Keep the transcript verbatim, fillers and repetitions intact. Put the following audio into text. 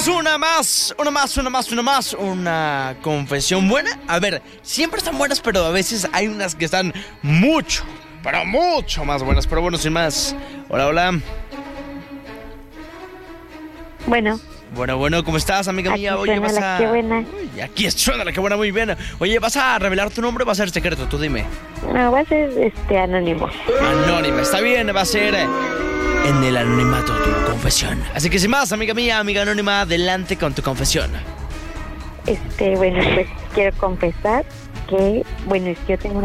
tenemos una más, una más, una más, una más, una confesión buena. A ver, siempre están buenas, pero a veces hay unas que están mucho, pero mucho más buenas. Pero bueno, sin más. Hola, hola. Bueno. Bueno, bueno, ¿cómo estás, amiga mía? Aquí Oye, suena vas la a... que buena. Uy, aquí suena la que buena, muy bien. Oye, ¿vas a revelar tu nombre o va a ser secreto? Tú dime. No, va a ser este anónimo. Anónima, está bien, va a ser eh, en el anonimato tu confesión. Así que sin más, amiga mía, amiga anónima, adelante con tu confesión. Este, bueno, pues quiero confesar que, bueno, es que yo tengo